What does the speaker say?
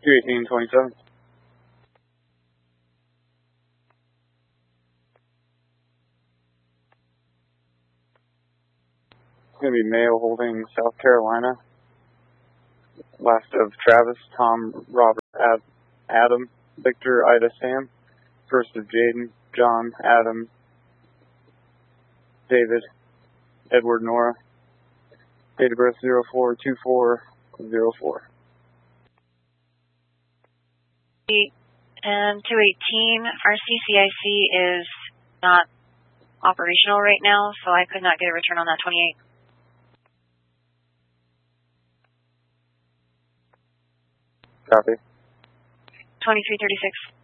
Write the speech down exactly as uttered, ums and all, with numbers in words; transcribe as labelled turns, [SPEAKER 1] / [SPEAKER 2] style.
[SPEAKER 1] two eighteen twenty-seven. It's going to be Mayo Holding, South Carolina. Last of Travis, Tom, Robert, Ad, Adam, Victor, Ida, Sam. First of Jaden, John, Adam, David, Edward, Nora. Date of birth zero four two four zero four.
[SPEAKER 2] And two eighteen, our C C I C is not operational right now, so I could not get a return on that twenty-eight.
[SPEAKER 1] Copy.
[SPEAKER 2] twenty-three thirty-six.